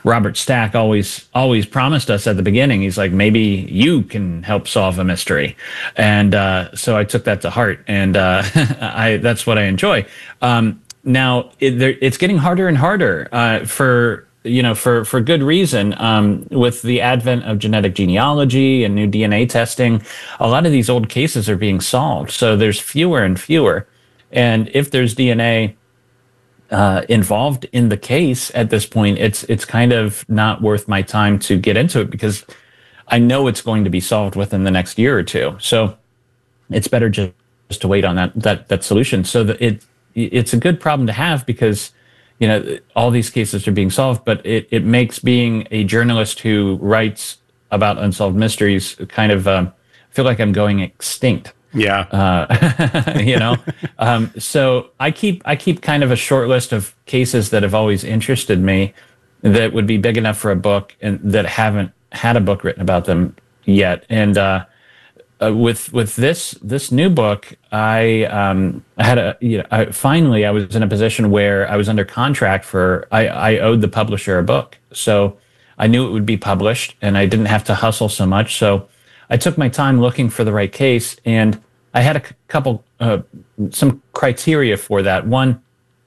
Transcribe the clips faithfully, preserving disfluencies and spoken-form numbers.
Robert Stack always always promised us at the beginning. He's like, maybe you can help solve a mystery, and uh, so I took that to heart, and uh, I that's what I enjoy. Um, now it, there, it's getting harder and harder uh, for you know for for good reason. Um, with the advent of genetic genealogy and new D N A testing, a lot of these old cases are being solved. So there's fewer and fewer, and if there's D N A Uh, involved in the case at this point, it's it's kind of not worth my time to get into it because I know it's going to be solved within the next year or two. So it's better just, just to wait on that that that solution. So that it it's a good problem to have because you know all these cases are being solved, but it it makes being a journalist who writes about unsolved mysteries kind of um, feel like I'm going extinct. Yeah. Uh, you know, um, so I keep I keep kind of a short list of cases that have always interested me that would be big enough for a book and that haven't had a book written about them yet. And uh, uh, with with this this new book, I um, I had a you know I, finally I was in a position where I was under contract for I, I owed the publisher a book, so I knew it would be published, and I didn't have to hustle so much. So I took my time looking for the right case, and I had a c- couple, uh, some criteria for that. One,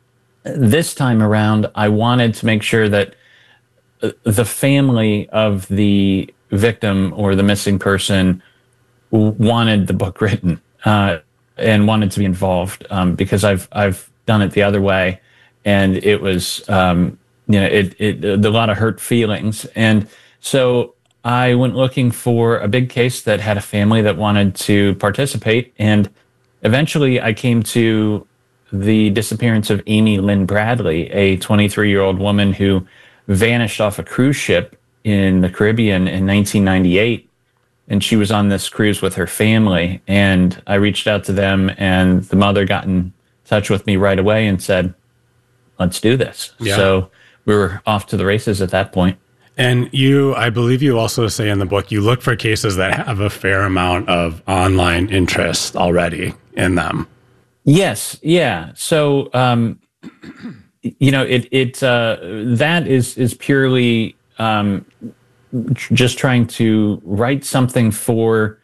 this time around, I wanted to make sure that uh, the family of the victim or the missing person w- wanted the book written uh, and wanted to be involved um, because I've I've done it the other way, and it was um, you know it it a lot of hurt feelings, and so I went looking for a big case that had a family that wanted to participate, and eventually I came to the disappearance of Amy Lynn Bradley, a twenty-three-year-old woman who vanished off a cruise ship in the Caribbean in nineteen ninety-eight, and she was on this cruise with her family, and I reached out to them, and the mother got in touch with me right away and said, let's do this. Yeah. So we were off to the races at that point. And you, I believe you also say in the book, you look for cases that have a fair amount of online interest already in them. Yes. Yeah. So, um, you know, it, it, uh, that is, is purely, um, just trying to write something for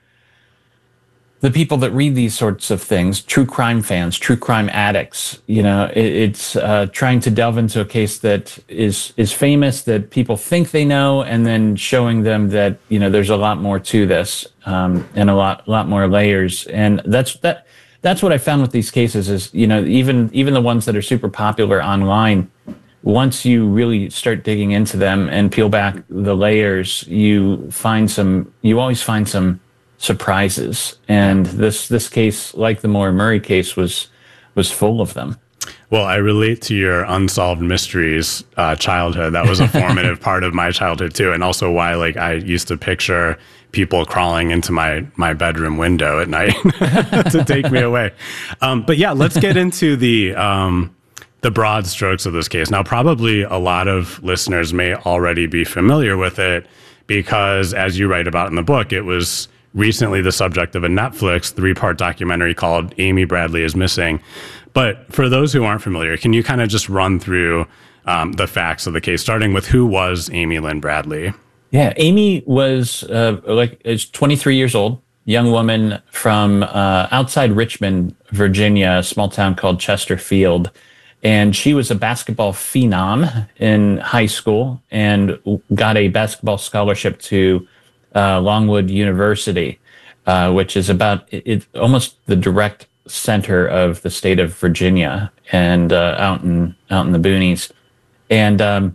the people that read these sorts of things, true crime fans, true crime addicts. You know, it, it's uh, trying to delve into a case that is is famous, that people think they know, and then showing them that you know there's a lot more to this um, and a lot lot more layers. And that's that. That's what I found with these cases is you know even even the ones that are super popular online. Once you really start digging into them and peel back the layers, you find some. You always find some surprises, and this this case, like the Maura Murray case, was was full of them. Well, I relate to your unsolved mysteries uh, childhood. That was a formative part of my childhood too, and also why like I used to picture people crawling into my my bedroom window at night to take me away. Um, but yeah, let's get into the um, the broad strokes of this case. Now, probably a lot of listeners may already be familiar with it because, as you write about in the book, it was recently the subject of a Netflix three-part documentary called Amy Bradley is Missing. But for those who aren't familiar, can you kind of just run through um, the facts of the case, starting with who was Amy Lynn Bradley? Yeah, Amy was uh, like is twenty-three years old, young woman from uh, outside Richmond, Virginia, a small town called Chesterfield. And she was a basketball phenom in high school and got a basketball scholarship to Uh, Longwood University, uh, which is about it, it, almost the direct center of the state of Virginia and uh, out in out in the boonies. And um,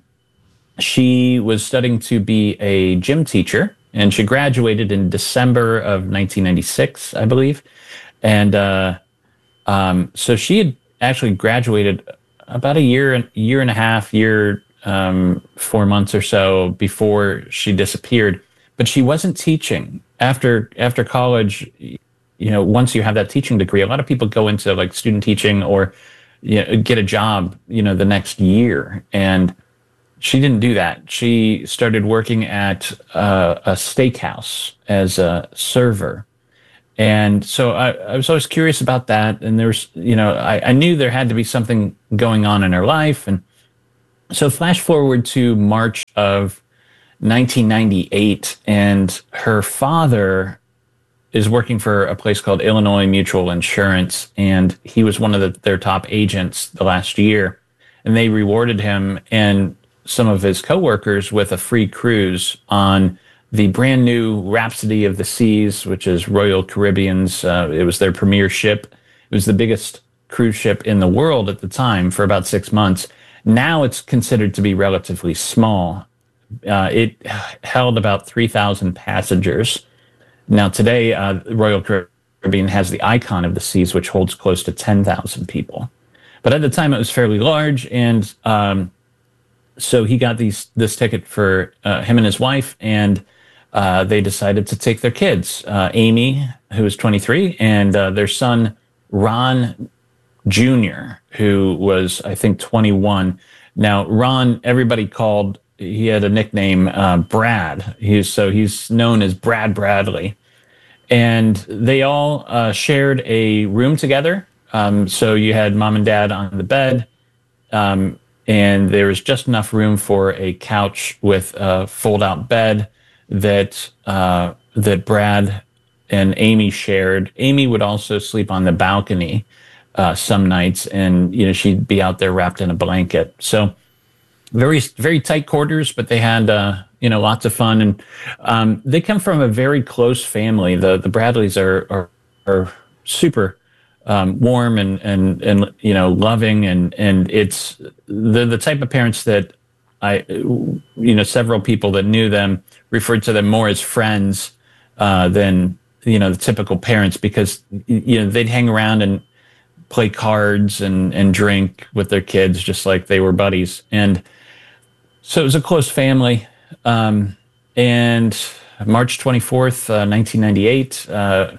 she was studying to be a gym teacher, and she graduated in December of nineteen ninety-six, I believe. And uh, um, so she had actually graduated about a year, year and a half, year, um, four months or so before she disappeared. But she wasn't teaching after after college. You know, once you have that teaching degree, a lot of people go into like student teaching or you know, get a job. You know, the next year, and she didn't do that. She started working at uh, a steakhouse as a server, and so I, I was always curious about that. And there was, you know, I, I knew there had to be something going on in her life, and So flash forward to March of nineteen ninety-eight, and her father is working for a place called Illinois Mutual Insurance, and he was one of the, their top agents the last year, and they rewarded him and some of his coworkers with a free cruise on the brand new Rhapsody of the Seas, which is Royal Caribbean's. Uh, it was their premier ship. It was the biggest cruise ship in the world at the time for about six months. Now it's considered to be relatively small. Uh, it held about three thousand passengers. Now today, uh, Royal Caribbean has the Icon of the Seas, which holds close to ten thousand people. But at the time, it was fairly large, and um, so he got these this ticket for uh, him and his wife, and uh, they decided to take their kids, uh, Amy, who was twenty-three, and uh, their son, Ron Junior, who was, I think, twenty-one. Now, Ron, everybody called, he had a nickname, uh, Brad. He's, so he's known as Brad Bradley. And they all uh, shared a room together. Um, so you had mom and dad on the bed, um, and there was just enough room for a couch with a fold-out bed that uh, that Brad and Amy shared. Amy would also sleep on the balcony uh, some nights, and you know she'd be out there wrapped in a blanket. So very very tight quarters, but they had uh, you know lots of fun, and um, they come from a very close family. The the Bradleys are are, are super um, warm and and and you know loving, and and it's the the type of parents that I you know several people that knew them referred to them more as friends uh, than you know the typical parents, because you know they'd hang around and play cards and and drink with their kids just like they were buddies. And so it was a close family. Um, and March twenty-fourth, uh, nineteen ninety-eight, uh,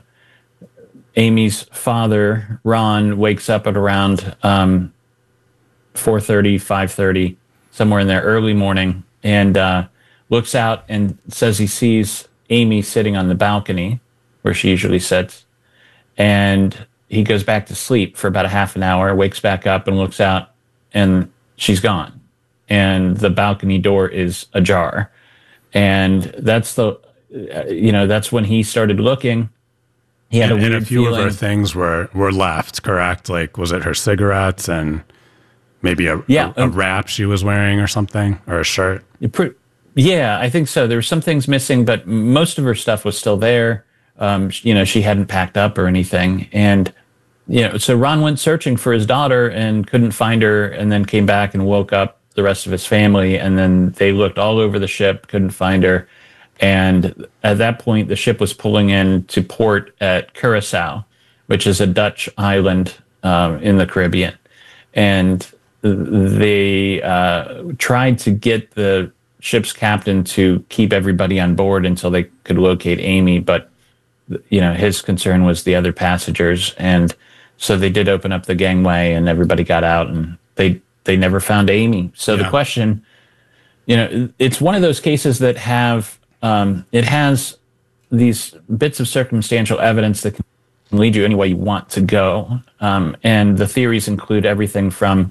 Amy's father, Ron, wakes up at around um, four thirty, five thirty, somewhere in there, early morning, and uh, looks out and says he sees Amy sitting on the balcony where she usually sits. And he goes back to sleep for about a half an hour, wakes back up and looks out, and she's gone. And the balcony door is ajar. And that's the, you know, that's when he started looking. He had and, a weird and a few feeling. of her things were, were left, correct? Like, was it her cigarettes and maybe a, yeah, a, a wrap she was wearing or something, or a shirt? Yeah, I think so. There were some things missing, but most of her stuff was still there. Um, you know, she hadn't packed up or anything. And, you know, so Ron went searching for his daughter and couldn't find her, and then came back and woke up the rest of his family. And then they looked all over the ship, couldn't find her. And at that point, the ship was pulling in to port at Curacao, which is a Dutch island um, in the Caribbean. And they uh, tried to get the ship's captain to keep everybody on board until they could locate Amy, but you know his concern was the other passengers, and so they did open up the gangway, and everybody got out, and they they never found Amy. So yeah. The question, you know, it's one of those cases that have um, it has these bits of circumstantial evidence that can lead you any way you want to go, um, and the theories include everything from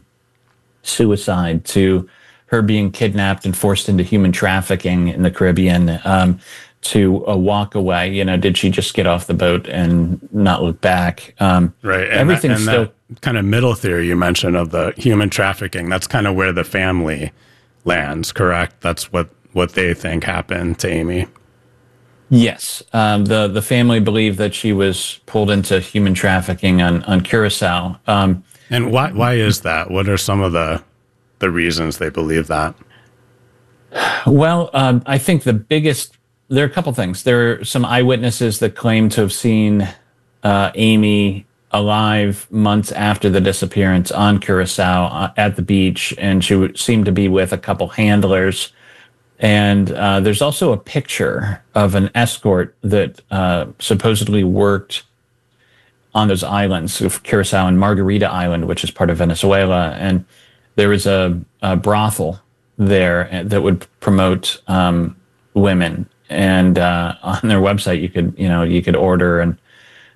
suicide to her being kidnapped and forced into human trafficking in the Caribbean, um, to a walk away. You know, did she just get off the boat and not look back? Um, right. And everything's that, and still that kind of middle theory you mentioned of the human trafficking. That's kind of where the family lands, correct? That's what, what they think happened to Amy. Yes. Um, the, the family believed that she was pulled into human trafficking on, on Curacao. Um, and why, why is that? What are some of the, the reasons they believe that? Well, um, I think the biggest, there are a couple things. There are some eyewitnesses that claim to have seen uh, Amy alive months after the disappearance on Curacao uh, at the beach, and she would seem to be with a couple handlers. And uh, there's also a picture of an escort that uh, supposedly worked on those islands of Curacao and Margarita Island, which is part of Venezuela. And there was a, a brothel there that would promote um, women. And uh, on their website, you could, you know, you could order and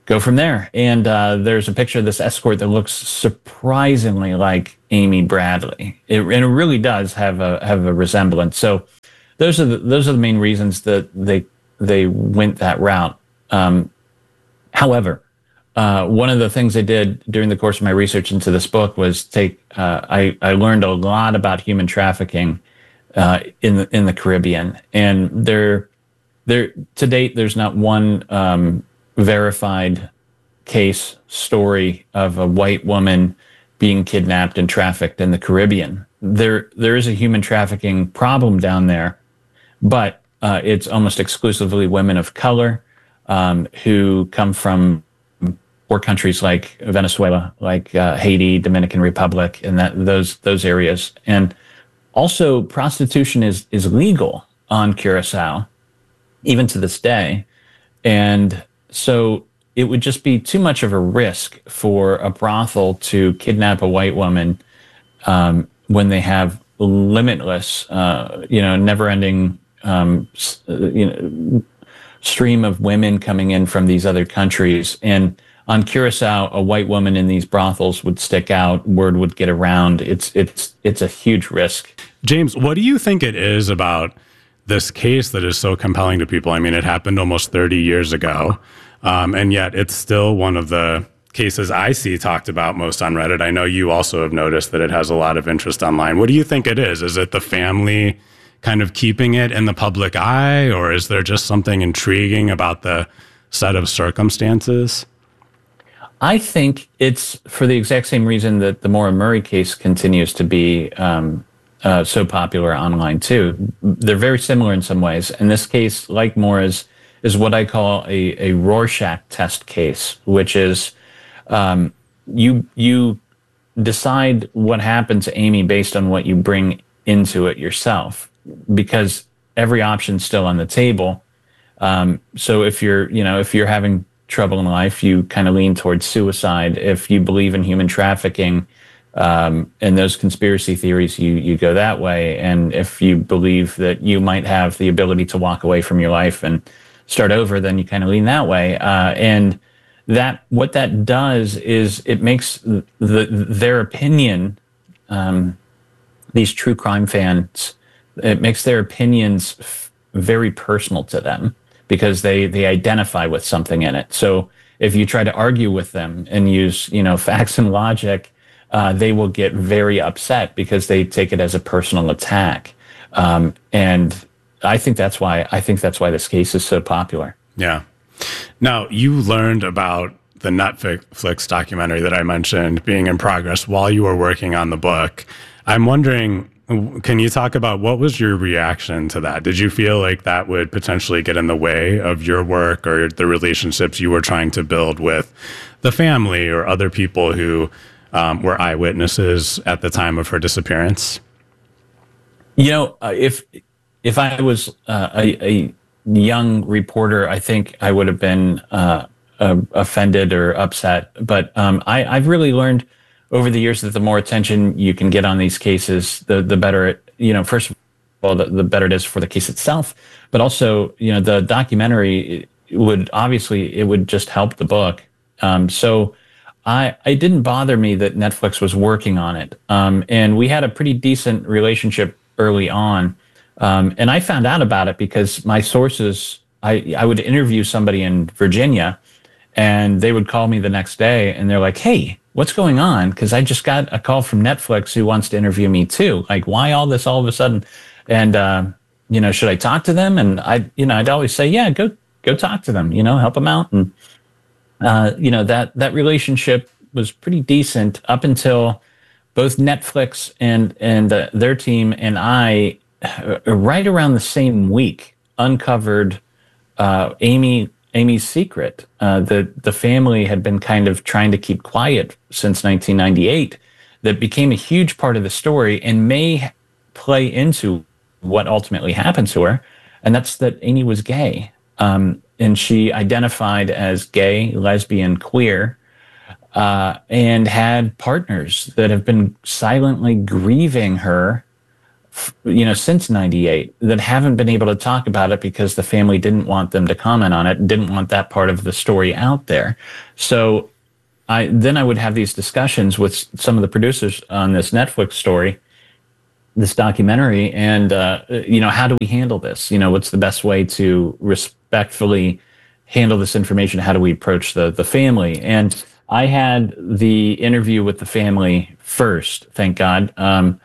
go from there. And uh, there's a picture of this escort that looks surprisingly like Amy Bradley. It, and it really does have a have a resemblance. So those are the, those are the main reasons that they they went that route. Um, however, uh, one of the things I did during the course of my research into this book was take. Uh, I I learned a lot about human trafficking uh, in the in the Caribbean, and there there to date there's not one um, verified case story of a white woman being kidnapped and trafficked in the Caribbean. There there is a human trafficking problem down there, but uh, it's almost exclusively women of color um, who come from poor countries like Venezuela, like uh, Haiti, Dominican Republic, and that those those areas. And also, prostitution is is legal on Curacao, even to this day. And so it would just be too much of a risk for a brothel to kidnap a white woman um, when they have limitless, uh, you know, never-ending, um, you know, stream of women coming in from these other countries. And on Curacao, a white woman in these brothels would stick out. Word would get around. It's it's it's a huge risk. James, what do you think it is about this case that is so compelling to people? I mean, it happened almost thirty years ago, um, and yet it's still one of the cases I see talked about most on Reddit. I know you also have noticed that it has a lot of interest online. What do you think it is? Is it the family kind of keeping it in the public eye, or is there just something intriguing about the set of circumstances? I think it's for the exact same reason that the Maura Murray case continues to be um, uh, so popular online too. They're very similar in some ways. And this case, like Maura's, is what I call a, a Rorschach test case, which is um, you you decide what happened to Amy based on what you bring into it yourself, because every option's still on the table. Um, so if you're, you know, if you're having trouble in life, you kind of lean towards suicide. If you believe in human trafficking um, and those conspiracy theories, you you go that way. And if you believe that you might have the ability to walk away from your life and start over, then you kind of lean that way. Uh, and that what that does is it makes the, their opinion, um, these true crime fans, it makes their opinions f- very personal to them, because they they identify with something in it. So if you try to argue with them and use, you know, facts and logic, uh, they will get very upset because they take it as a personal attack. Um, and I think that's why I think that's why this case is so popular. Yeah. Now, you learned about the Netflix documentary that I mentioned being in progress while you were working on the book. I'm wondering, can you talk about what was your reaction to that? Did you feel like that would potentially get in the way of your work or the relationships you were trying to build with the family or other people who um, were eyewitnesses at the time of her disappearance? You know, uh, if if I was uh, a, a young reporter, I think I would have been uh, uh, offended or upset. But um, I, I've really learned over the years that the more attention you can get on these cases, the the better it, you know, first of all, the, the better it is for the case itself, but also, you know, the documentary would obviously, it would just help the book. Um, so I, it didn't bother me that Netflix was working on it. Um, and we had a pretty decent relationship early on. Um, and I found out about it because my sources, I, I would interview somebody in Virginia and they would call me the next day and they're like, hey, what's going on? Because I just got a call from Netflix who wants to interview me too. Like, why all this all of a sudden? And, uh, you know, should I talk to them? And I, you know, I'd always say, yeah, go, go talk to them, you know, help them out. And, uh, you know, that, that relationship was pretty decent up until both Netflix and, and uh, their team and I, uh, right around the same week, uncovered uh, Amy Amy's secret. Uh, the the family had been kind of trying to keep quiet since nineteen ninety-eight. That became a huge part of the story and may play into what ultimately happened to her, and that's that Amy was gay, um, and she identified as gay, lesbian, queer, uh, and had partners that have been silently grieving her you know, since ninety-eight that haven't been able to talk about it because the family didn't want them to comment on it, didn't want that part of the story out there. So I then I would have these discussions with some of the producers on this Netflix story, this documentary, and uh, you know, how do we handle this? You know, what's the best way to respectfully handle this information? How do we approach the the family? And I had the interview with the family first, thank God. Um,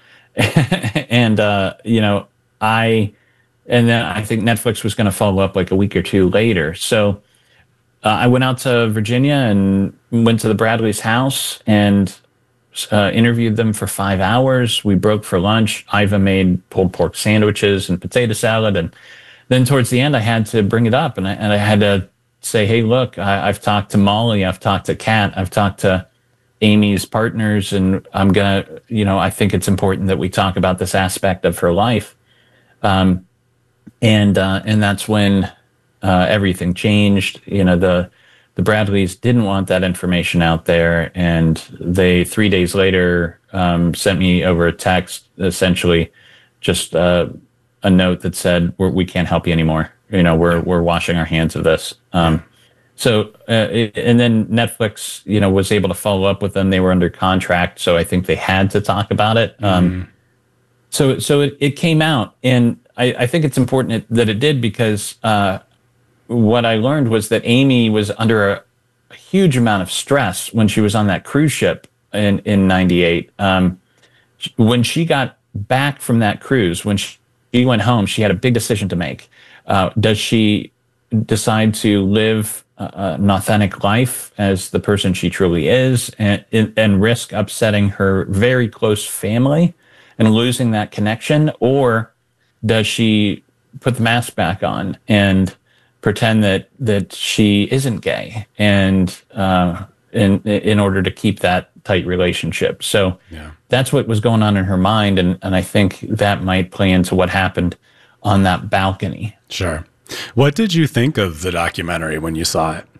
and uh, you know, I and then I think Netflix was going to follow up like a week or two later. So uh, I went out to Virginia and went to the Bradley's house and uh, interviewed them for five hours. We broke for lunch. Iva made pulled pork sandwiches and potato salad, and then towards the end, I had to bring it up, and I, and I had to say, "Hey, look, I, I've talked to Molly, I've talked to Kat, I've talked to Amy's partners, and I'm gonna, you know, I think it's important that we talk about this aspect of her life." Um, and uh, and that's when uh, everything changed. You know, the the Bradleys didn't want that information out there, and they three days later um, sent me over a text, essentially just uh, a note that said, We're, "We can't help you anymore. You know, we're we're washing our hands of this." Um, So, uh, it, and then Netflix, you know, was able to follow up with them. They were under contract, so I think they had to talk about it. Um, mm. So, so it, it came out, and I, I think it's important that it did because uh, what I learned was that Amy was under a, a huge amount of stress when she was on that cruise ship in in ninety-eight. Um, when she got back from that cruise, when she, she went home, she had a big decision to make. Uh, does she decide to live Uh, an authentic life as the person she truly is, and, and risk upsetting her very close family and losing that connection? Or does she put the mask back on and pretend that that she isn't gay, and uh, in in order to keep that tight relationship? So yeah. That's what was going on in her mind, and and I think that might play into what happened on that balcony. Sure. What did you think of the documentary when you saw it?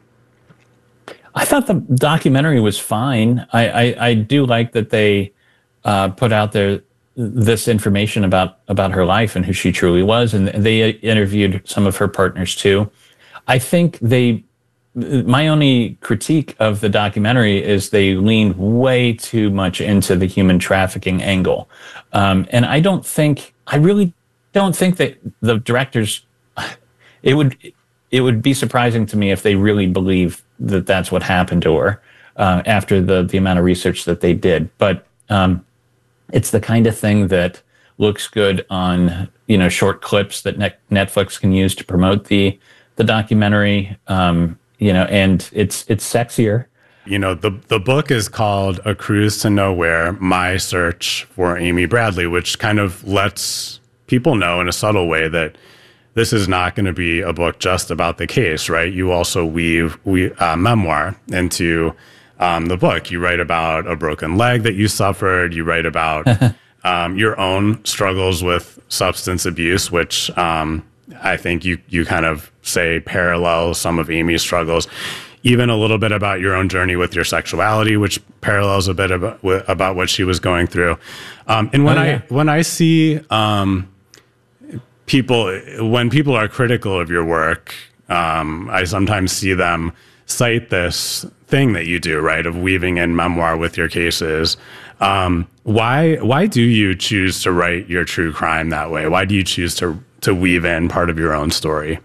I thought the documentary was fine. I, I, I do like that they uh, put out there this information about, about her life and who she truly was, and they interviewed some of her partners too. I think they, my only critique of the documentary is they leaned way too much into the human trafficking angle. Um, and I don't think, I really don't think that the directors, It would it would be surprising to me if they really believe that that's what happened to her uh, after the the amount of research that they did. But um, it's the kind of thing that looks good on, you know, short clips that ne- Netflix can use to promote the the documentary. Um, you know, and it's it's sexier. You know, the the book is called A Cruise to Nowhere: My Search for Amy Bradley, which kind of lets people know in a subtle way that this is not going to be a book just about the case, right? You also weave we, uh, memoir into um, the book. You write about a broken leg that you suffered. You write about um, your own struggles with substance abuse, which um, I think you you kind of say parallels some of Amy's struggles. Even a little bit about your own journey with your sexuality, which parallels a bit about, about what she was going through. Um, and when oh, yeah. I when I see um, people, when people are critical of your work, um, I sometimes see them cite this thing that you do, right, of weaving in memoir with your cases. Um, why why do you choose to write your true crime that way? Why do you choose to to weave in part of your own story?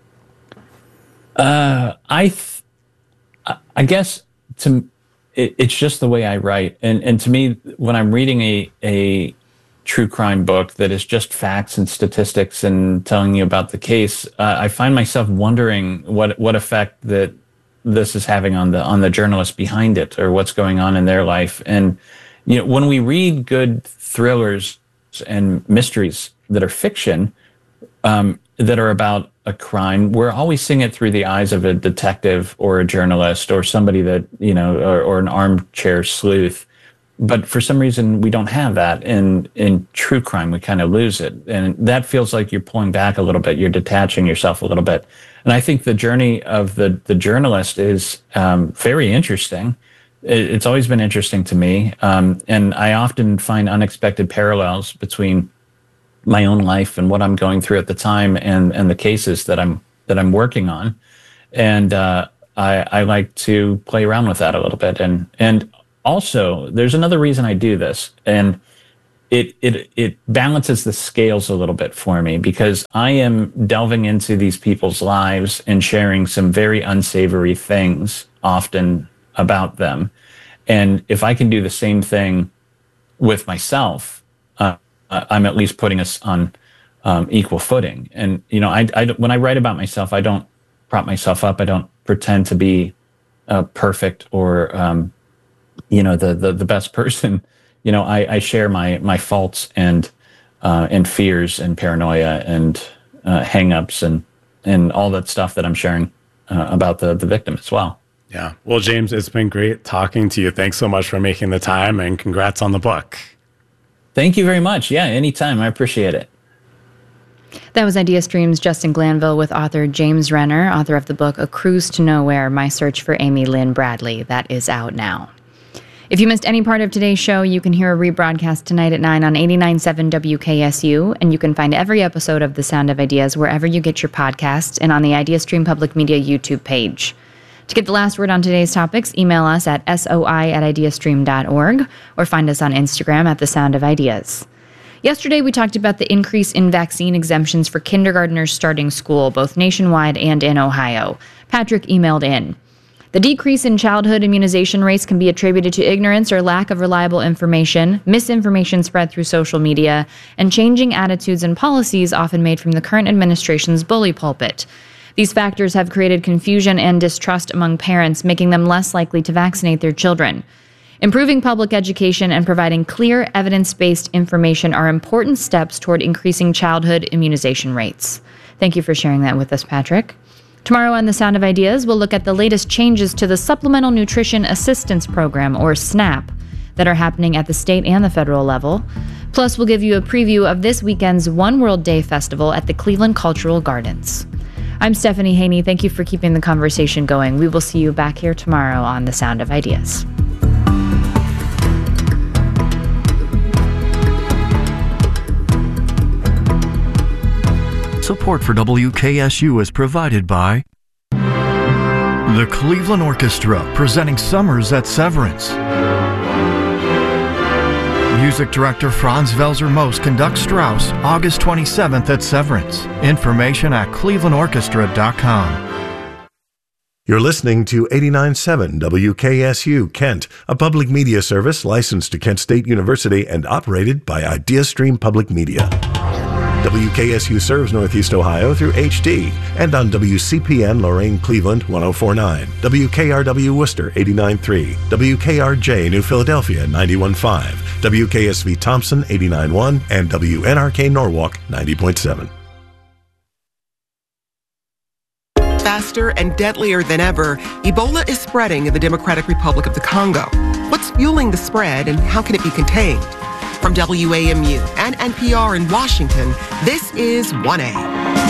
Uh, I. Th- I guess to it, it's just the way I write, and and to me, when I'm reading a a true crime book that is just facts and statistics and telling you about the case, uh, I find myself wondering what what effect that this is having on the on the journalists behind it, or what's going on in their life. And you know, when we read good thrillers and mysteries that are fiction, um, that are about a crime, we're always seeing it through the eyes of a detective or a journalist or somebody that, you know, or, or an armchair sleuth. But for some reason, we don't have that. In, in true crime, we kind of lose it. And that feels like you're pulling back a little bit. You're detaching yourself a little bit. And I think the journey of the, the journalist is um, very interesting. It, it's always been interesting to me. Um, and I often find unexpected parallels between my own life and what I'm going through at the time, and and the cases that I'm that I'm working on, and uh, I I like to play around with that a little bit, and and also there's another reason I do this, and it it it balances the scales a little bit for me, because I am delving into these people's lives and sharing some very unsavory things often about them, and if I can do the same thing with myself, uh, I'm at least putting us on um, equal footing. And, you know, I, I, when I write about myself, I don't prop myself up. I don't pretend to be uh, perfect or, um, you know, the, the, the best person. You know, I, I share my, my faults and, uh, and fears and paranoia and uh, hangups and, and all that stuff that I'm sharing uh, about the, the victim as well. Yeah. Well, James, it's been great talking to you. Thanks so much for making the time, and congrats on the book. Thank you very much. Yeah, anytime. I appreciate it. That was IdeaStream's Justin Glanville with author James Renner, author of the book A Cruise to Nowhere, My Search for Amy Lynn Bradley. That is out now. If you missed any part of today's show, you can hear a rebroadcast tonight at nine on eighty-nine point seven W K S U, and you can find every episode of The Sound of Ideas wherever you get your podcasts and on the IdeaStream Public Media YouTube page. To get the last word on today's topics, email us at soi at ideastream dot org or find us on Instagram at The Sound of Ideas. Yesterday, we talked about the increase in vaccine exemptions for kindergartners starting school, both nationwide and in Ohio. Patrick emailed in. The decrease in childhood immunization rates can be attributed to ignorance or lack of reliable information, misinformation spread through social media, and changing attitudes and policies often made from the current administration's bully pulpit. These factors have created confusion and distrust among parents, making them less likely to vaccinate their children. Improving public education and providing clear, evidence-based information are important steps toward increasing childhood immunization rates. Thank you for sharing that with us, Patrick. Tomorrow on The Sound of Ideas, we'll look at the latest changes to the Supplemental Nutrition Assistance Program, or SNAP, that are happening at the state and the federal level. Plus, we'll give you a preview of this weekend's One World Day Festival at the Cleveland Cultural Gardens. I'm Stephanie Haney. Thank you for keeping the conversation going. We will see you back here tomorrow on The Sound of Ideas. Support for W K S U is provided by the Cleveland Orchestra, presenting Summers at Severance. Music director Franz Welser-Most conducts Strauss August twenty-seventh at Severance. Information at cleveland orchestra dot com. You're listening to eighty-nine point seven W K S U Kent, a public media service licensed to Kent State University and operated by IdeaStream Public Media. W K S U serves Northeast Ohio through H D and on W C P N Lorain Cleveland one oh four point nine, W K R W Worcester eighty-nine point three, W K R J New Philadelphia ninety-one point five, W K S V Thompson eighty-nine point one, and W N R K Norwalk ninety point seven. Faster and deadlier than ever, Ebola is spreading in the Democratic Republic of the Congo. What's fueling the spread, and how can it be contained? From W A M U and N P R in Washington, this is one A.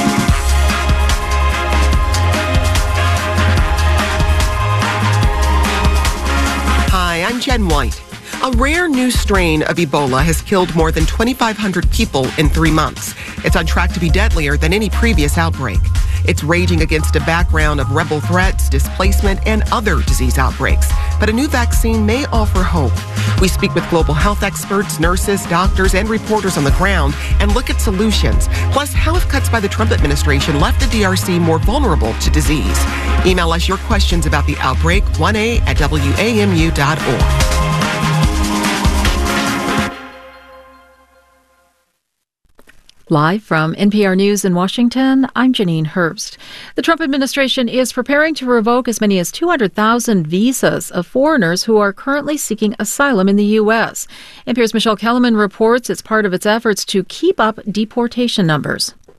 Hi, I'm Jen White. A rare new strain of Ebola has killed more than twenty-five hundred people in three months. It's on track to be deadlier than any previous outbreak. It's raging against a background of rebel threats, displacement, and other disease outbreaks. But a new vaccine may offer hope. We speak with global health experts, nurses, doctors, and reporters on the ground and look at solutions. Plus, how have cuts by the Trump administration left the D R C more vulnerable to disease? Email us your questions about the outbreak, one A at W A M U dot org. Live from N P R News in Washington, I'm Janine Herbst. The Trump administration is preparing to revoke as many as two hundred thousand visas of foreigners who are currently seeking asylum in the U S. N P R's Michelle Kellerman reports it's part of its efforts to keep up deportation numbers.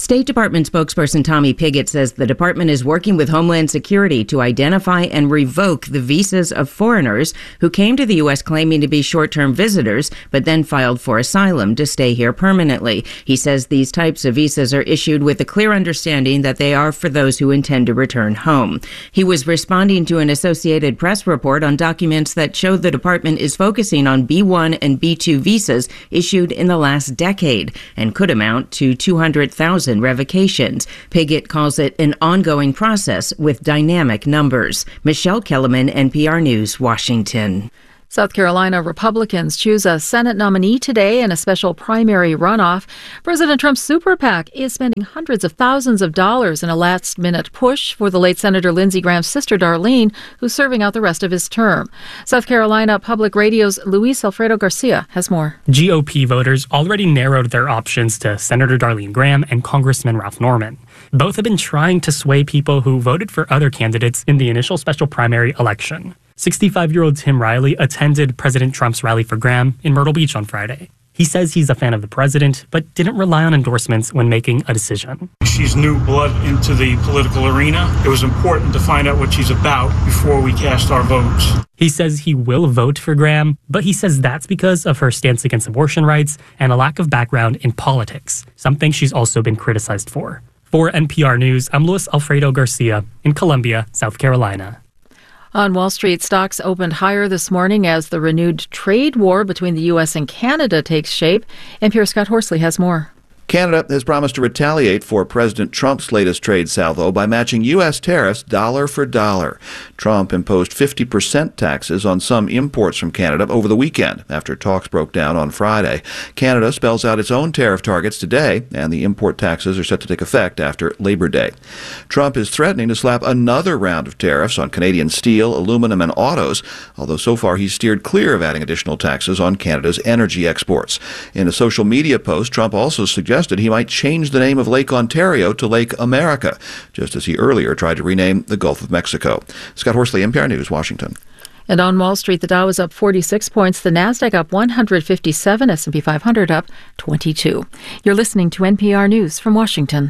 State Department spokesperson Tommy Pigott says the department is working with Homeland Security to identify and revoke the visas of foreigners who came to the U S claiming to be short-term visitors, but then filed for asylum to stay here permanently. He says these types of visas are issued with a clear understanding that they are for those who intend to return home. He was responding to an Associated Press report on documents that show the department is focusing on B one and B two visas issued in the last decade and could amount to two hundred thousand revocations. Pigott calls it an ongoing process with dynamic numbers. Michelle Kellerman, N P R News, Washington. South Carolina Republicans choose a Senate nominee today in a special primary runoff. President Trump's super PAC is spending hundreds of thousands of dollars in a last-minute push for the late Senator Lindsey Graham's sister Darlene, who's serving out the rest of his term. South Carolina Public Radio's Luis Alfredo Garcia has more. G O P voters already narrowed their options to Senator Darlene Graham and Congressman Ralph Norman. Both have been trying to sway people who voted for other candidates in the initial special primary election. sixty-five-year-old Tim Riley attended President Trump's rally for Graham in Myrtle Beach on Friday. He says he's a fan of the president, but didn't rely on endorsements when making a decision. She's new blood into the political arena. It was important to find out what she's about before we cast our votes. He says he will vote for Graham, but he says that's because of her stance against abortion rights and a lack of background in politics, something she's also been criticized for. For N P R News, I'm Luis Alfredo Garcia in Columbia, South Carolina. On Wall Street, stocks opened higher this morning as the renewed trade war between the U S and Canada takes shape. N P R's Scott Horsley has more. Canada has promised to retaliate for President Trump's latest trade salvo by matching U S tariffs dollar for dollar. Trump imposed fifty percent taxes on some imports from Canada over the weekend after talks broke down on Friday. Canada spells out its own tariff targets today, and the import taxes are set to take effect after Labor Day. Trump is threatening to slap another round of tariffs on Canadian steel, aluminum, and autos, although so far he's steered clear of adding additional taxes on Canada's energy exports. In a social media post, Trump also suggested he might change the name of Lake Ontario to Lake America, just as he earlier tried to rename the Gulf of Mexico. Scott Horsley, N P R News, Washington. And on Wall Street, the Dow is up forty-six points, the Nasdaq up one hundred fifty-seven, S and P five hundred up twenty-two. You're listening to N P R News from Washington.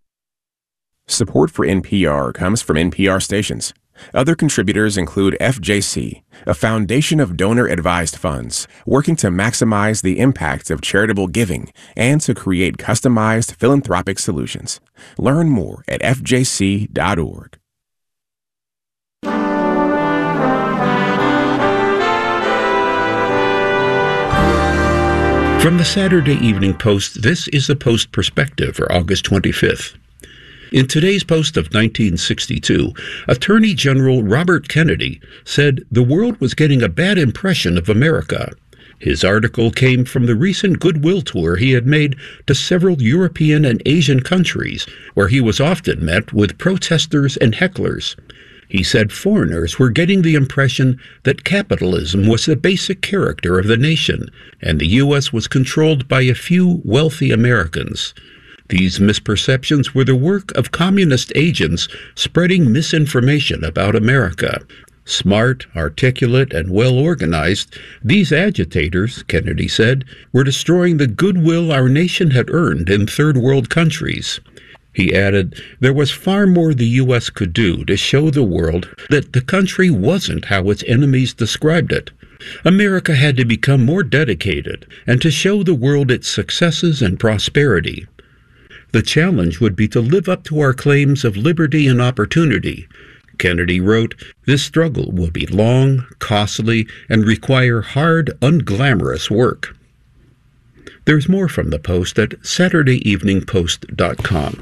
Support for N P R comes from N P R stations. Other contributors include F J C, a foundation of donor-advised funds working to maximize the impact of charitable giving and to create customized philanthropic solutions. Learn more at f j c dot org. From the Saturday Evening Post, this is the Post Perspective for August twenty-fifth. In today's Post of nineteen sixty-two, Attorney General Robert Kennedy said the world was getting a bad impression of America. His article came from the recent goodwill tour he had made to several European and Asian countries, where he was often met with protesters and hecklers. He said foreigners were getting the impression that capitalism was the basic character of the nation, and the U S was controlled by a few wealthy Americans. These misperceptions were the work of communist agents spreading misinformation about America. Smart, articulate, and well-organized, these agitators, Kennedy said, were destroying the goodwill our nation had earned in third world countries. He added, there was far more the U S could do to show the world that the country wasn't how its enemies described it. America had to become more dedicated and to show the world its successes and prosperity. The challenge would be to live up to our claims of liberty and opportunity. Kennedy wrote, this struggle will be long, costly, and require hard, unglamorous work. There's more from the Post at saturday evening post dot com.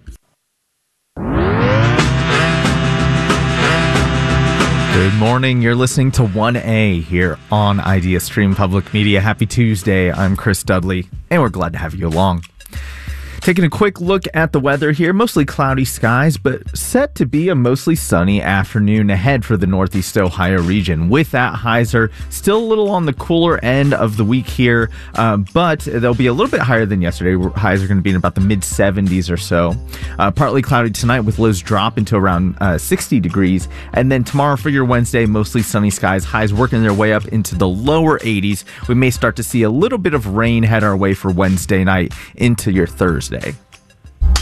Good morning. You're listening to one A here on IdeaStream Public Media. Happy Tuesday. I'm Chris Dudley, and we're glad to have you along. Taking a quick look at the weather here, mostly cloudy skies, but set to be a mostly sunny afternoon ahead for the Northeast Ohio region. With that, highs are still a little on the cooler end of the week here, uh, but they'll be a little bit higher than yesterday. Highs are going to be in about the mid seventies or so. Uh, partly cloudy tonight with lows drop into around uh, sixty degrees. And then tomorrow for your Wednesday, mostly sunny skies. Highs working their way up into the lower eighties. We may start to see a little bit of rain head our way for Wednesday night into your Thursday.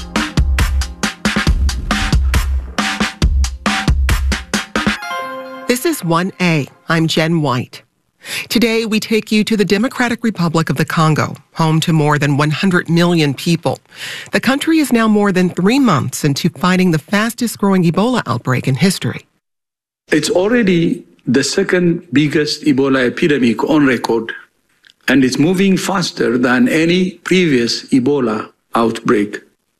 This is one A. I'm Jen White. Today, we take you to the Democratic Republic of the Congo, home to more than one hundred million people. The country is now more than three months into fighting the fastest growing Ebola outbreak in history. It's already the second biggest Ebola epidemic on record, and it's moving faster than any previous Ebola outbreak.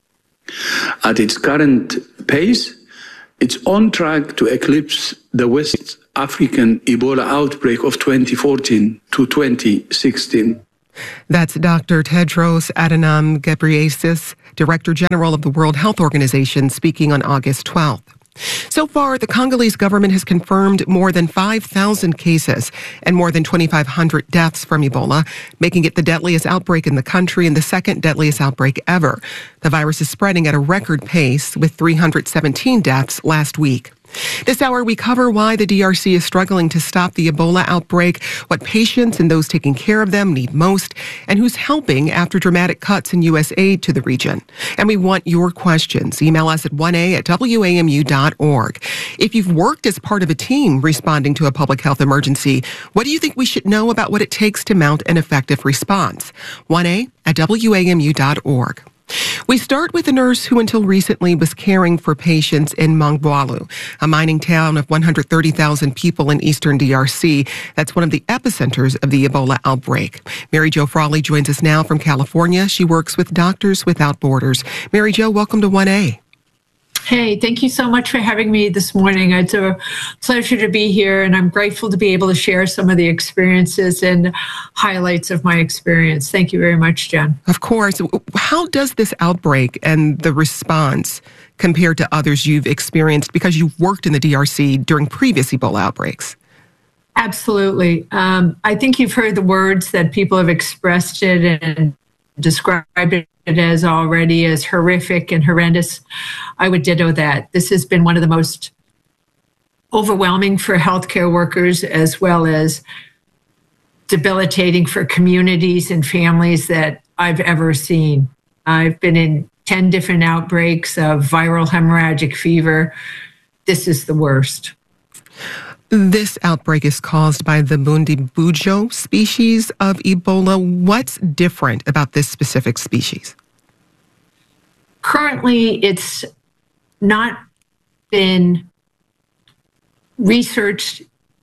At its current pace, it's on track to eclipse the West African Ebola outbreak of twenty fourteen to twenty sixteen. That's Doctor Tedros Adhanom Ghebreyesus, Director General of the World Health Organization, speaking on August twelfth. So far, the Congolese government has confirmed more than five thousand cases and more than twenty-five hundred deaths from Ebola, making it the deadliest outbreak in the country and the second deadliest outbreak ever. The virus is spreading at a record pace, with three hundred seventeen deaths last week. This hour, we cover why the D R C is struggling to stop the Ebola outbreak, what patients and those taking care of them need most, and who's helping after dramatic cuts in U S aid to the region. And we want your questions. Email us at one a at w a m u dot org. If you've worked as part of a team responding to a public health emergency, what do you think we should know about what it takes to mount an effective response? one a at w a m u dot org. We start with a nurse who until recently was caring for patients in Mongwalu, a mining town of one hundred thirty thousand people in eastern D R C. That's one of the epicenters of the Ebola outbreak. Mary Jo Frawley joins us now from California. She works with Doctors Without Borders. Mary Jo, welcome to one A. Hey, thank you so much for having me this morning. It's a pleasure to be here, and I'm grateful to be able to share some of the experiences and highlights of my experience. Thank you very much, Jen. Of course. How does this outbreak and the response compare to others you've experienced because you've worked in the D R C during previous Ebola outbreaks? Absolutely. Um, I think you've heard the words that people have expressed it and described it as already as horrific and horrendous. I would ditto that. This has been one of the most overwhelming for healthcare workers, as well as debilitating for communities and families that I've ever seen. I've been in ten different outbreaks of viral hemorrhagic fever. This is the worst. This outbreak is caused by the Bundibugyo species of Ebola. What's different about this specific species? Currently, it's not been researched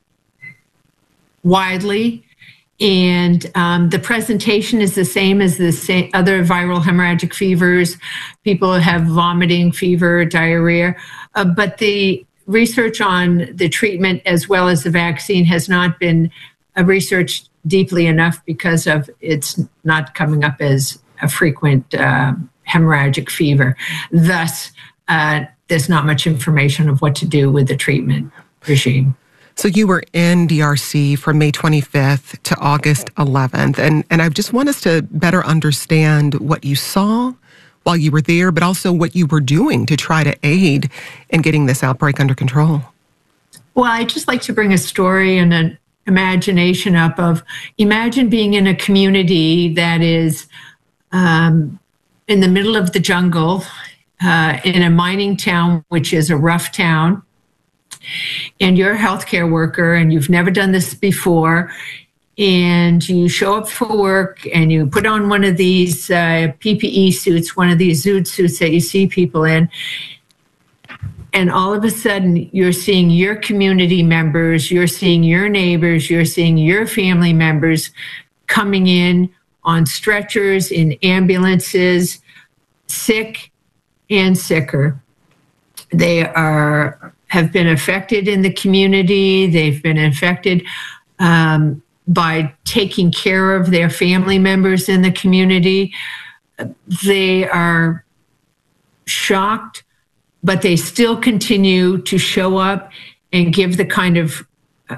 widely, and um, the presentation is the same as the same other viral hemorrhagic fevers. People have vomiting, fever, diarrhea, uh, but the research on the treatment as well as the vaccine has not been uh, researched deeply enough because of it's not coming up as a frequent uh, hemorrhagic fever. Thus, uh, there's not much information of what to do with the treatment regime. So you were in D R C from May twenty-fifth to August eleventh, and, and I just want us to better understand what you saw while you were there, but also what you were doing to try to aid in getting this outbreak under control. Well, I'd just like to bring a story and an imagination up of, imagine being in a community that is um, in the middle of the jungle, uh, in a mining town, which is a rough town, and you're a healthcare worker and you've never done this before, and you show up for work and you put on one of these uh, P P E suits, one of these zoot suits that you see people in, and all of a sudden you're seeing your community members, you're seeing your neighbors, you're seeing your family members coming in on stretchers, in ambulances, sick and sicker. They are have been affected in the community. They've been affected um, by taking care of their family members in the community. They are shocked, but they still continue to show up and give the kind of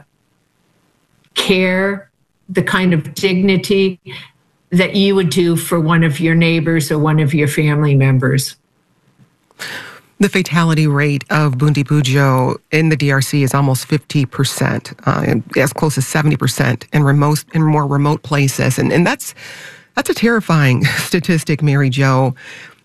care, the kind of dignity that you would do for one of your neighbors or one of your family members. The fatality rate of Bundibugyo in the D R C is almost fifty percent, uh, as close as seventy percent in remote in more remote places. And, and that's that's a terrifying statistic, Mary Jo.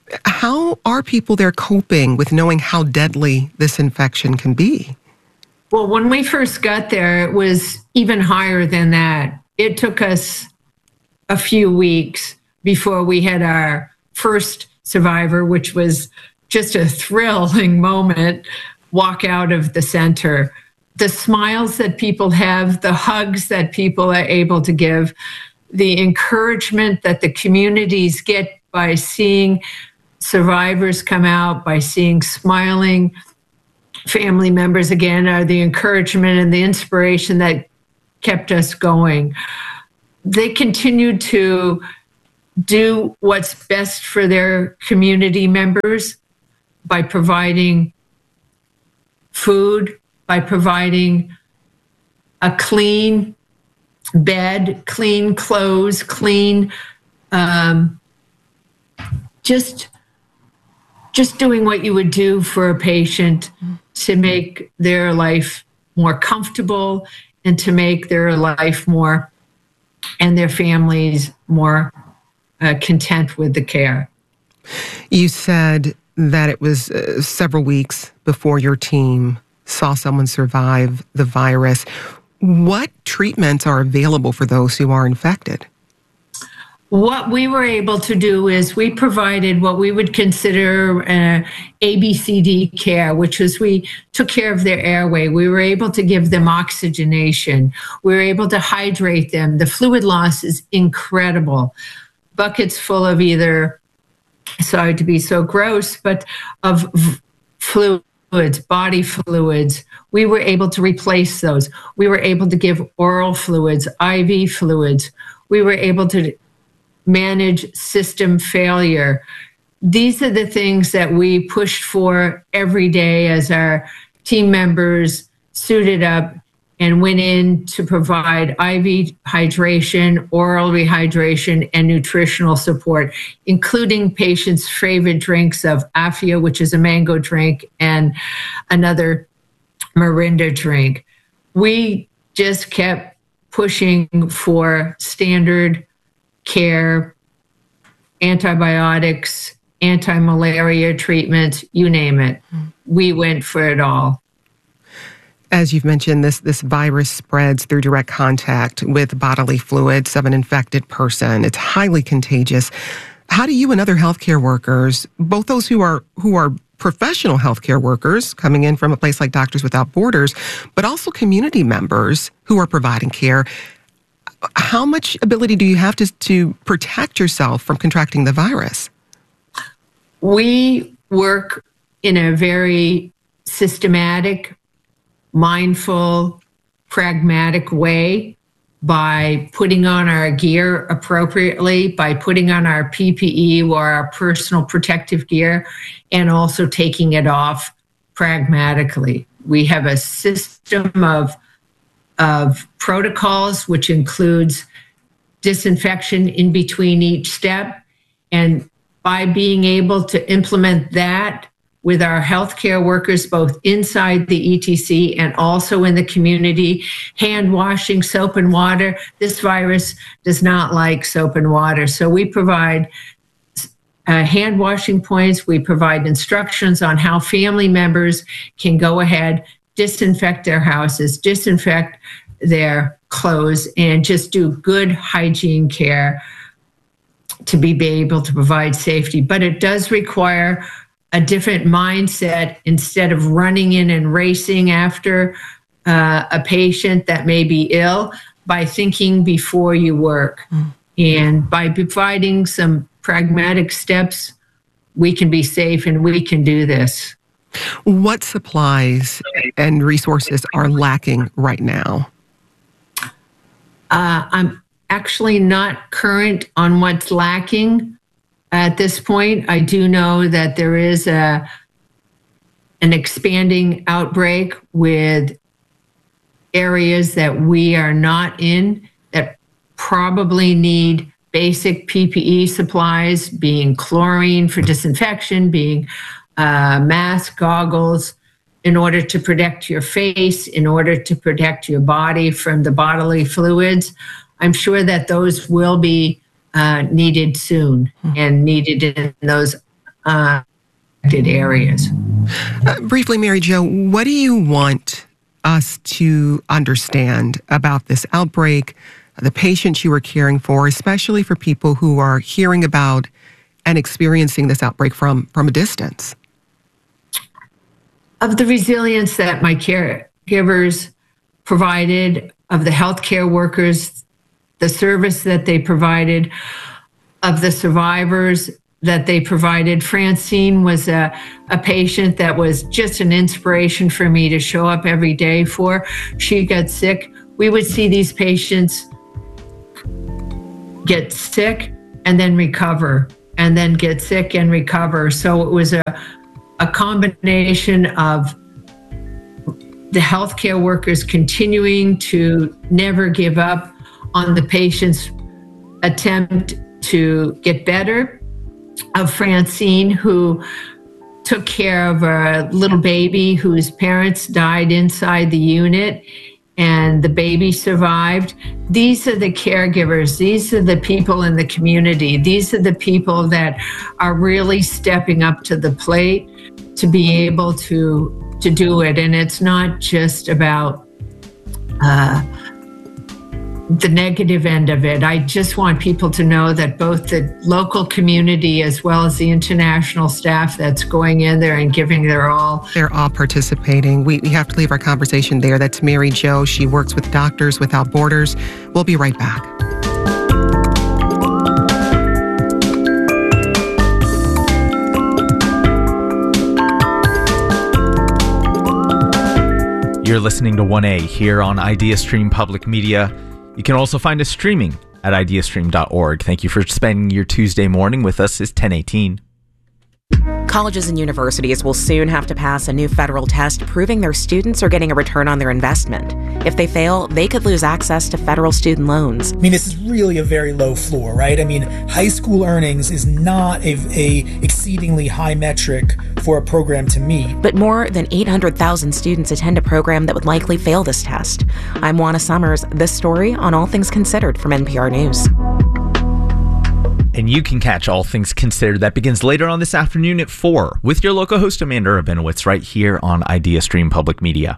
How are people there coping with knowing how deadly this infection can be? Well, when we first got there, it was even higher than that. It took us a few weeks before we had our first survivor, which was just a thrilling moment, walk out of the center. The smiles that people have, the hugs that people are able to give, the encouragement that the communities get by seeing survivors come out, by seeing smiling family members again, are the encouragement and the inspiration that kept us going. They continued to do what's best for their community members by providing food, by providing a clean bed, clean clothes, clean, um, just, just doing what you would do for a patient to make their life more comfortable and to make their life more and their families more uh, content with the care. You said that it was uh, several weeks before your team saw someone survive the virus. What treatments are available for those who are infected? What we were able to do is we provided what we would consider uh, A B C D care, which was we took care of their airway. We were able to give them oxygenation. We were able to hydrate them. The fluid loss is incredible. Buckets full of either, sorry to be so gross, but of v- fluids, body fluids. We were able to replace those. We were able to give oral fluids, I V fluids. We were able to manage system failure. These are the things that we pushed for every day as our team members suited up and went in to provide I V hydration, oral rehydration, and nutritional support, including patients' favorite drinks of Afia, which is a mango drink, and another Mirinda drink. We just kept pushing for standard care, antibiotics, anti-malaria treatments, you name it. We went for it all. As you've mentioned, this, this virus spreads through direct contact with bodily fluids of an infected person. It's highly contagious. How do you and other healthcare workers, both those who are who are professional healthcare workers coming in from a place like Doctors Without Borders, but also community members who are providing care, how much ability do you have to, to protect yourself from contracting the virus? We work in a very systematic, mindful, pragmatic way by putting on our gear appropriately, by putting on our P P E or our personal protective gear, and also taking it off pragmatically. We have a system of of protocols, which includes disinfection in between each step. And by being able to implement that with our healthcare workers, both inside the E T C and also in the community, hand washing, soap and water, this virus does not like soap and water. So we provide uh, hand washing points. We provide instructions on how family members can go ahead, disinfect their houses, disinfect their clothes, and just do good hygiene care to be able to provide safety. But it does require a different mindset. Instead of running in and racing after uh, a patient that may be ill, by thinking before you work. Mm. And by providing some pragmatic steps, we can be safe and we can do this. What supplies and resources are lacking right now? Uh, I'm actually not current on what's lacking at this point. I do know that there is a an expanding outbreak with areas that we are not in that probably need basic P P E supplies, being chlorine for disinfection, being uh, mask, goggles, in order to protect your face, in order to protect your body from the bodily fluids. I'm sure that those will be uh, needed soon mm-hmm. and needed in those uh, areas. Uh, briefly, Mary Jo, what do you want us to understand about this outbreak, the patients you were caring for, especially for people who are hearing about and experiencing this outbreak from, from a distance? Of the resilience that my caregivers provided, of the healthcare workers, the service that they provided, of the survivors that they provided. Francine was a, a patient that was just an inspiration for me to show up every day for. She got sick. We would see these patients get sick and then recover, and then get sick and recover. So it was a, a combination of the healthcare workers continuing to never give up on the patient's attempt to get better, of Francine, who took care of a little baby whose parents died inside the unit, and the baby survived. These are the caregivers. These are the people in the community. These are the people that are really stepping up to the plate to be able to, to do it. And it's not just about uh, the negative end of it. I just want people to know that both the local community as well as the international staff that's going in there and giving their all. They're all participating. We, we have to leave our conversation there. That's Mary Jo. She works with Doctors Without Borders. We'll be right back. You're listening to one A here on IdeaStream Public Media. You can also find us streaming at ideastream dot org. Thank you for spending your Tuesday morning with us. It's ten eighteen. Colleges and universities will soon have to pass a new federal test proving their students are getting a return on their investment. If they fail, they could lose access to federal student loans. I mean, this is really a very low floor, right? I mean, high school earnings is not a, a exceedingly high metric for a program to meet. But more than eight hundred thousand students attend a program that would likely fail this test. I'm Juana Summers. This story on All Things Considered from N P R News. And you can catch All Things Considered. That begins later on this afternoon at four with your local host Amanda Rabinowitz right here on IdeaStream Public Media.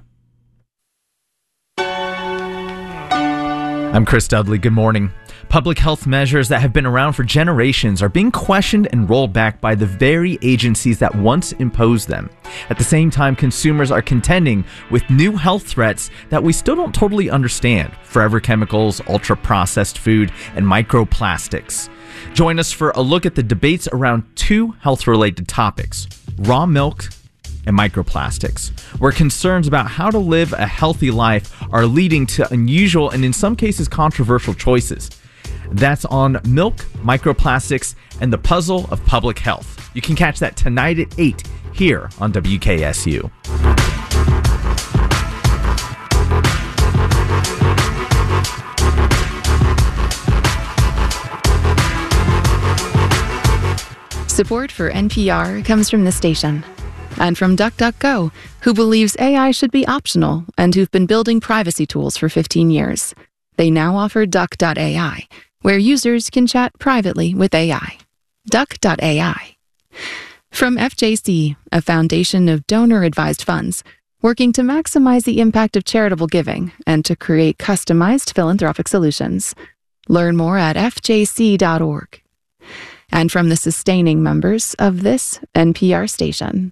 I'm Chris Dudley. Good morning. Public health measures that have been around for generations are being questioned and rolled back by the very agencies that once imposed them. At the same time, consumers are contending with new health threats that we still don't totally understand. Forever chemicals, ultra-processed food, and microplastics. Join us for a look at the debates around two health-related topics, raw milk and microplastics, where concerns about how to live a healthy life are leading to unusual and in some cases controversial choices. That's on Milk, Microplastics, and the Puzzle of Public Health. You can catch that tonight at eight here on W K S U. Support for N P R comes from the station and from DuckDuckGo, who believes A I should be optional and who've been building privacy tools for fifteen years. They now offer Duck dot A I, where users can chat privately with A I. Duck dot A I. From F J C, a foundation of donor-advised funds, working to maximize the impact of charitable giving and to create customized philanthropic solutions. Learn more at F J C dot org. And from the sustaining members of this N P R station.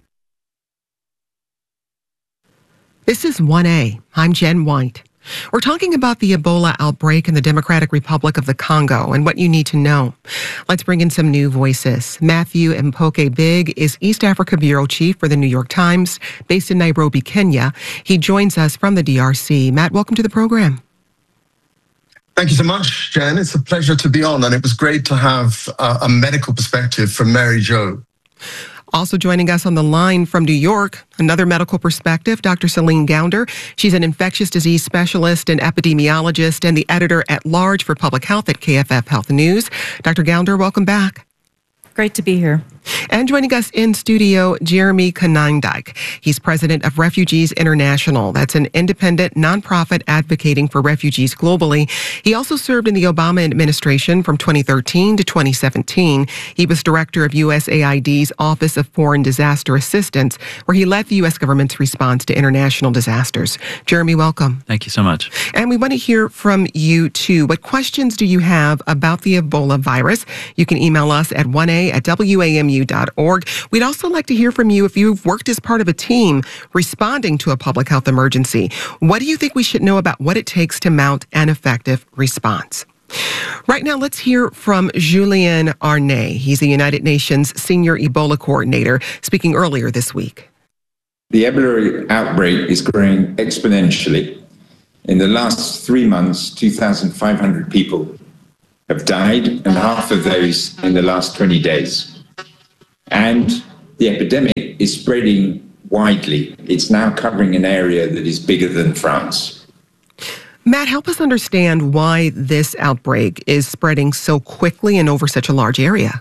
This is one A. I'm Jen White. We're talking about the Ebola outbreak in the Democratic Republic of the Congo and what you need to know. Let's bring in some new voices. Matthew Mpoke Big is East Africa Bureau Chief for the New York Times, based in Nairobi, Kenya. He joins us from the D R C. Matt, welcome to the program. Thank you so much, Jen. It's a pleasure to be on, and it was great to have uh, a medical perspective from Mary Jo. Also joining us on the line from New York, another medical perspective, Doctor Celine Gounder. She's an infectious disease specialist and epidemiologist and the editor-at-large for public health at K F F Health News. Doctor Gounder, welcome back. Great to be here. And joining us in studio, Jeremy Konyndyk. He's president of Refugees International. That's an independent nonprofit advocating for refugees globally. He also served in the Obama administration from twenty thirteen to twenty seventeen. He was director of U S A I D's Office of Foreign Disaster Assistance, where he led the U S government's response to international disasters. Jeremy, welcome. Thank you so much. And we want to hear from you, too. What questions do you have about the Ebola virus? You can email us at one a at W A M U dot org. We'd also like to hear from you if you've worked as part of a team responding to a public health emergency. What do you think we should know about what it takes to mount an effective response? Right now, let's hear from Julien Arnay. He's the United Nations Senior Ebola Coordinator, speaking earlier this week. The Ebola outbreak is growing exponentially. In the last three months, two thousand five hundred people have died, and half of those in the last twenty days. And the epidemic is spreading widely. It's now covering an area that is bigger than France. Matt, help us understand why this outbreak is spreading so quickly and over such a large area.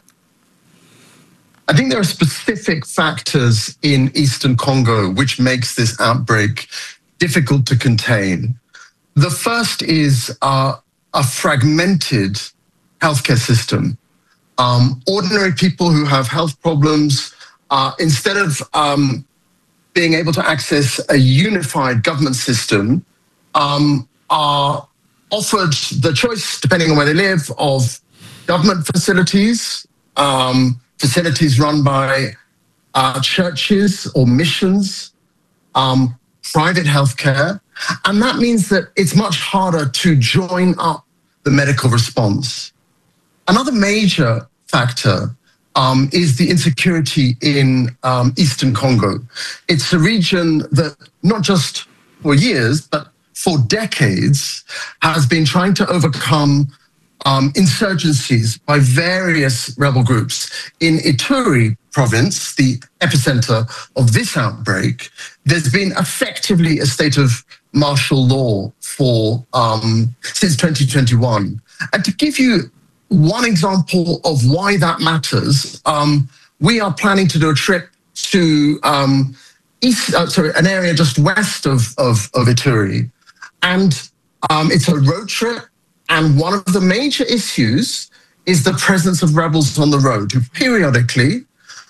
I think there are specific factors in Eastern Congo which makes this outbreak difficult to contain. The first is uh, a fragmented healthcare system. Um, ordinary people who have health problems, uh, instead of um, being able to access a unified government system, um, are offered the choice, depending on where they live, of government facilities, um, facilities run by uh, churches or missions, um, private healthcare. And that means that it's much harder to join up the medical response. Another major factor um, is the insecurity in um, Eastern Congo. It's a region that not just for years, but for decades has been trying to overcome um, insurgencies by various rebel groups. In Ituri province, the epicenter of this outbreak, there's been effectively a state of martial law for um, since twenty twenty-one. And to give you one example of why that matters, um, we are planning to do a trip to um, east, uh, sorry, an area just west of, of, of Ituri. And um, it's a road trip. And one of the major issues is the presence of rebels on the road who periodically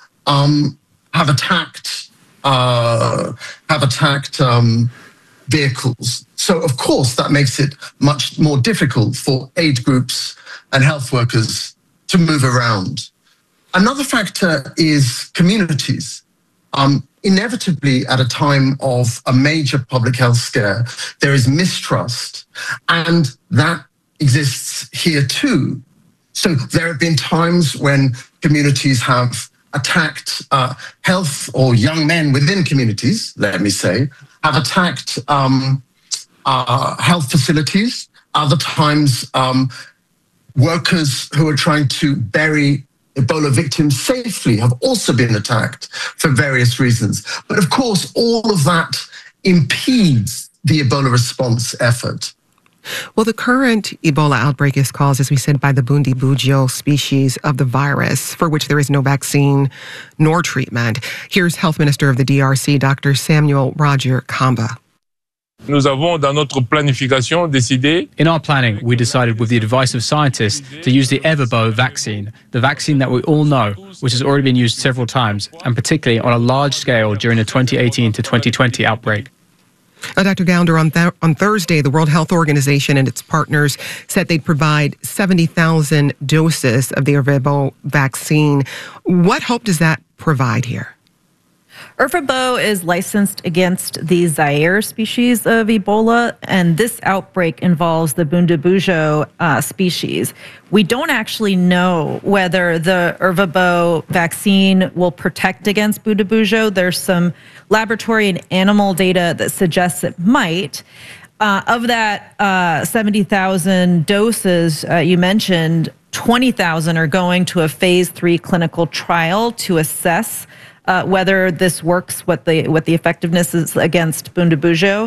um, have attacked, uh, have attacked um, vehicles. So, of course, that makes it much more difficult for aid groups and health workers to move around. Another factor is communities. Um, inevitably, at a time of a major public health scare, there is mistrust, and that exists here too. So there have been times when communities have attacked uh, health, or young men within communities, let me say, have attacked um, uh, health facilities. Other times, um, workers who are trying to bury Ebola victims safely have also been attacked for various reasons. But of course, all of that impedes the Ebola response effort. Well, the current Ebola outbreak is caused, as we said, by the Bundibugyo species of the virus, for which there is no vaccine nor treatment. Here's Health Minister of the D R C, Doctor Samuel Roger Kamba. Nous avons, dans notre planification, décidé. In our planning, we decided, with the advice of scientists, to use the Ervebo vaccine, the vaccine that we all know, which has already been used several times, and particularly on a large scale during the twenty eighteen to twenty twenty outbreak. Uh, Doctor Gounder, on, th- on Thursday, the World Health Organization and its partners said they'd provide seventy thousand doses of the Ervebo vaccine. What hope does that provide here? Ervebo is licensed against the Zaire species of Ebola, and this outbreak involves the Bundibugyo uh, species. We don't actually know whether the Ervebo vaccine will protect against Bundibugyo. There's some laboratory and animal data that suggests it might. Uh, of that uh, seventy thousand doses uh, you mentioned, twenty thousand are going to a phase three clinical trial to assess Uh, whether this works, what the what the effectiveness is against Bundibugyo.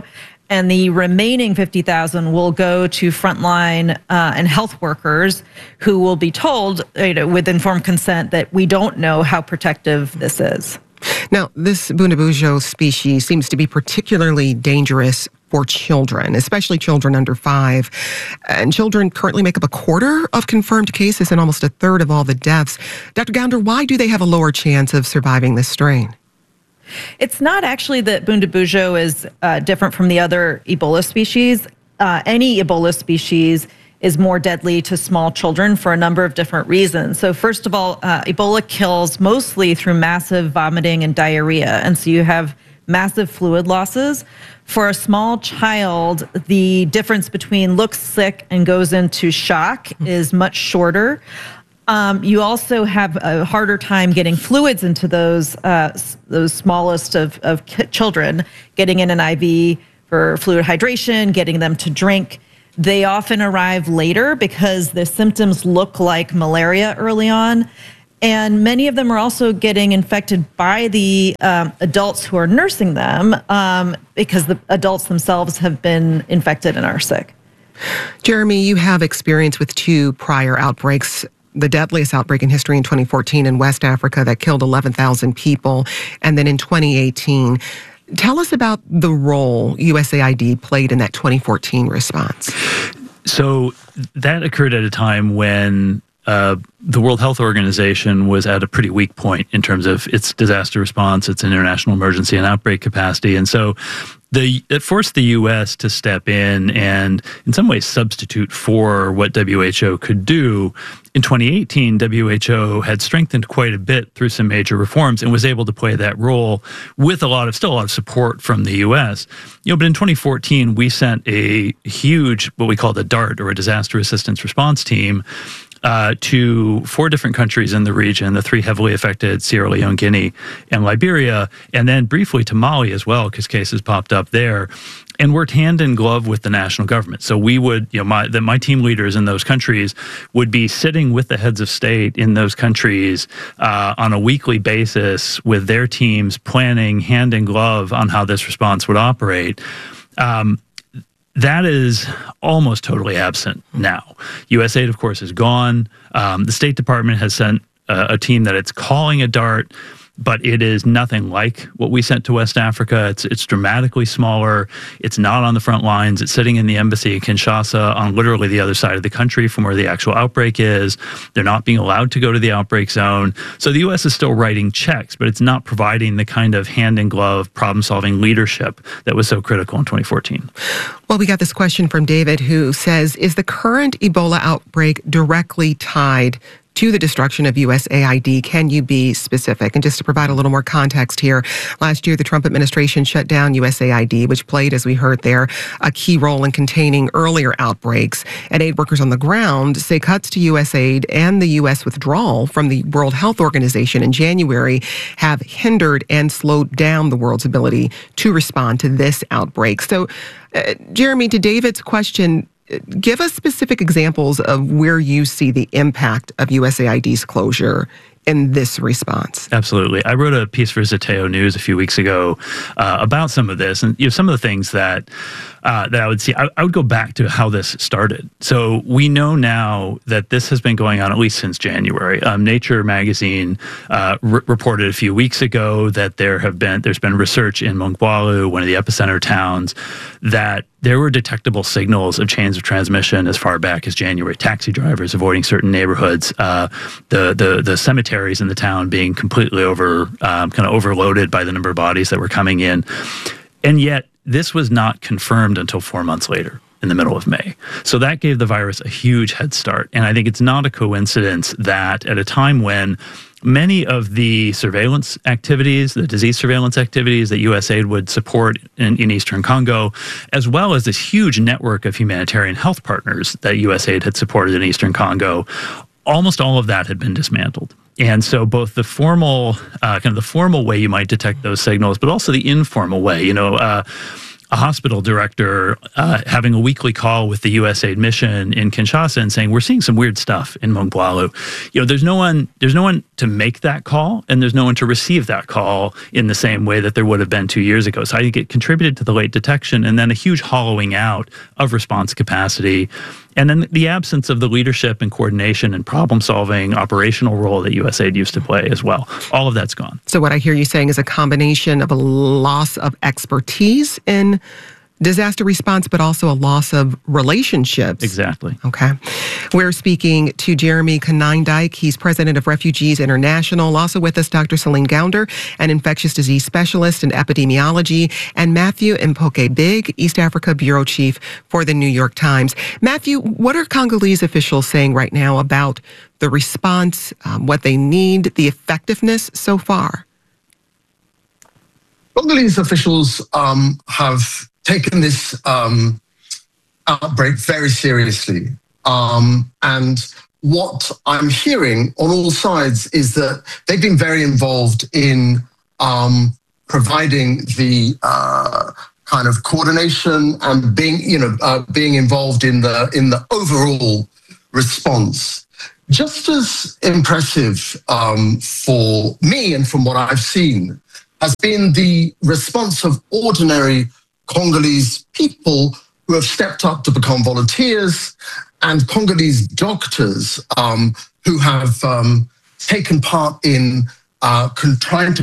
and the remaining fifty thousand will go to frontline uh, and health workers who will be told, you know, with informed consent that we don't know how protective this is. Now, this Bundibugyo species seems to be particularly dangerous for children, especially children under five. And children currently make up a quarter of confirmed cases and almost a third of all the deaths. Doctor Gounder, why do they have a lower chance of surviving this strain? It's not actually that Bundibugyo is uh, different from the other Ebola species. Uh, any Ebola species is more deadly to small children for a number of different reasons. So first of all, uh, Ebola kills mostly through massive vomiting and diarrhea. And so you have massive fluid losses. For a small child, the difference between looks sick and goes into shock is much shorter. Um, you also have a harder time getting fluids into those uh, those smallest of, of children, getting in an I V for fluid hydration, getting them to drink. They often arrive later because the symptoms look like malaria early on. And many of them are also getting infected by the um, adults who are nursing them um, because the adults themselves have been infected and are sick. Jeremy, you have experience with two prior outbreaks. The deadliest outbreak in history in twenty fourteen in West Africa that killed eleven thousand people, and then in twenty eighteen. Tell us about the role U S A I D played in that twenty fourteen response. So that occurred at a time when uh, the World Health Organization was at a pretty weak point in terms of its disaster response, its international emergency and outbreak capacity. And so the, it forced the U S to step in and in some ways substitute for what W H O could do. In twenty eighteen, W H O had strengthened quite a bit through some major reforms and was able to play that role with a lot of, still a lot of support from the U S. You know, but in twenty fourteen, we sent a huge, what we called a DART, or a Disaster Assistance Response Team, Uh, to four different countries in the region, the three heavily affected, Sierra Leone, Guinea, and Liberia, and then briefly to Mali as well, because cases popped up there, and worked hand in glove with the national government. So we would, you know, my, the, my team leaders in those countries would be sitting with the heads of state in those countries uh, on a weekly basis with their teams, planning hand in glove on how this response would operate. Um, That is almost totally absent now. U S A I D, of course, is gone. Um, the State Department has sent uh, a team that it's calling a DART, but it is nothing like what we sent to West Africa. It's it's dramatically smaller. It's not on the front lines. It's sitting in the embassy in Kinshasa on literally the other side of the country from where the actual outbreak is. They're not being allowed to go to the outbreak zone. So the U S is still writing checks, but it's not providing the kind of hand-in-glove problem-solving leadership that was so critical in twenty fourteen. Well, we got this question from David who says, is the current Ebola outbreak directly tied to the destruction of U S A I D? Can you be specific? And just to provide a little more context here, last year the Trump administration shut down U S A I D, which played, as we heard there, a key role in containing earlier outbreaks. And aid workers on the ground say cuts to U S aid and the U S withdrawal from the World Health Organization in January have hindered and slowed down the world's ability to respond to this outbreak. So, uh, Jeremy, to David's question, give us specific examples of where you see the impact of U S A I D's closure in this response. Absolutely. I wrote a piece for Zateo News a few weeks ago uh, about some of this, and you know, some of the things that uh, that I would see. I, I would go back to how this started. So we know now that this has been going on at least since January. Um, Nature magazine uh, r- reported a few weeks ago that there have been there's been research in Mongwalu, one of the epicenter towns, that there were detectable signals of chains of transmission as far back as January. Taxi drivers avoiding certain neighborhoods, uh, the the the cemeteries in the town being completely over, um, kind of overloaded by the number of bodies that were coming in, and yet this was not confirmed until four months later, in the middle of May. So that gave the virus a huge head start, and I think it's not a coincidence that at a time when many of the surveillance activities, the disease surveillance activities that U S A I D would support in, in Eastern Congo, as well as this huge network of humanitarian health partners that U S A I D had supported in Eastern Congo, almost all of that had been dismantled. And so both the formal, uh, kind of the formal way you might detect those signals, but also the informal way, you know, uh, a hospital director uh, having a weekly call with the U S A I D mission in Kinshasa and saying, we're seeing some weird stuff in Mongwalu. You know, there's no one, there's no one to make that call, and there's no one to receive that call in the same way that there would have been two years ago. So I think it contributed to the late detection and then a huge hollowing out of response capacity. And then the absence of the leadership and coordination and problem-solving operational role that U S A I D used to play as well. All of that's gone. So what I hear you saying is a combination of a loss of expertise in disaster response, but also a loss of relationships. Exactly. Okay. We're speaking to Jeremy Konyndyk. He's president of Refugees International. Also with us, Doctor Celine Gounder, an infectious disease specialist in epidemiology, and Matthew Mpoke-Big, East Africa bureau chief for the New York Times. Matthew, what are Congolese officials saying right now about the response, um, what they need, the effectiveness so far? Congolese officials um, have taken this um, outbreak very seriously. Um, and what I'm hearing on all sides is that they've been very involved in um, providing the uh, kind of coordination and being, you know, uh, being involved in the in the overall response. Just as impressive um, for me and from what I've seen has been the response of ordinary Congolese people who have stepped up to become volunteers, and Congolese doctors um, who have um, taken part in uh, con- trying to